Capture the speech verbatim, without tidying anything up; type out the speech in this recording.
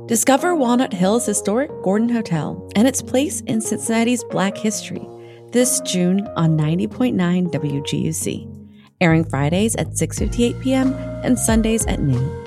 Discover Walnut Hill's historic Gordon Hotel and its place in Cincinnati's Black history this June on ninety point nine W G U C, airing Fridays at six fifty-eight p.m. and Sundays at noon.